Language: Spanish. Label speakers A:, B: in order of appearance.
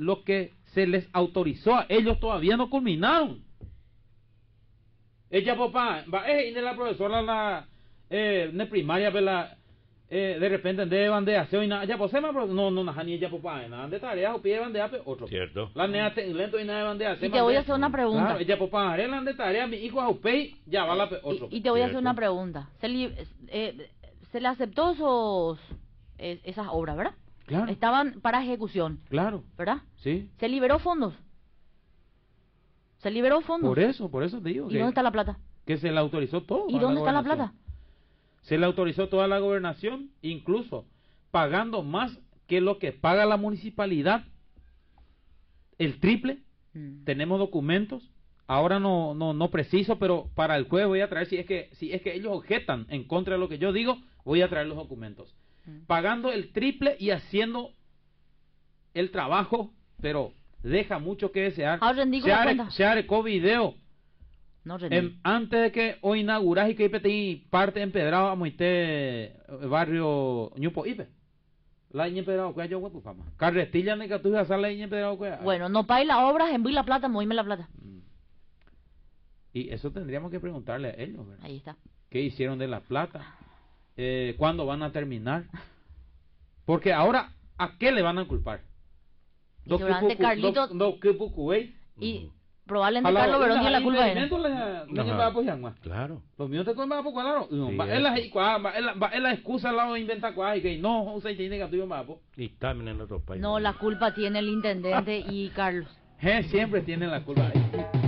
A: lo que se les autorizó a ellos todavía no culminaron. Ella papá, y de la profesora la de primaria de repente de bandeación y nada, ya pues no ni ella papá, nada de tareas o pide bandea otro.
B: Cierto.
A: La nea lento y nada de bandeación.
C: Y te voy a hacer una pregunta.
A: Claro, ella papá, la de tarea, mi hijo a upey, ya va la otro.
C: Y te voy a hacer una pregunta. Se le aceptó esas obras, ¿verdad?
A: Claro.
C: Estaban para ejecución.
A: Claro.
C: ¿Verdad?
A: Sí.
C: Se liberó fondos.
A: Por eso te digo.
C: ¿Y dónde está la plata?
A: Que se le autorizó todo.
C: ¿Y dónde está la plata?
A: Se le autorizó toda la gobernación, incluso pagando más que lo que paga la municipalidad, el triple. Tenemos documentos. Ahora no preciso, pero para el jueves voy a traer, si es que ellos objetan en contra de lo que yo digo, voy a traer los documentos. Pagando el triple y haciendo el trabajo, pero deja mucho que desear. Se arecó video.
C: No,
A: antes de que hoy inauguras y que IPTI parte empedrado a Moité barrio Ñupo Ipe. La iña empedrado que yo huevo fama. Carretilla ne que tú vas a la iña empedrado que.
C: Bueno, no pague las obras, envíe la plata, moíme la plata.
A: Y eso tendríamos que preguntarle a ellos, ¿verdad?
C: Ahí está.
A: ¿Qué hicieron de la plata? ¿Cuándo van a terminar? Porque ahora, ¿a qué le van a culpar?
C: Seguramente Carlitos y probablemente Carlos Verón tiene la culpa de
A: claro. Los míos te cuentan poco claro. Es la excusa al lado de inventar cosas que no se tiene que tú
B: y también en otros países.
C: No, la culpa tiene el intendente y Carlos.
A: Siempre tienen la culpa ahí.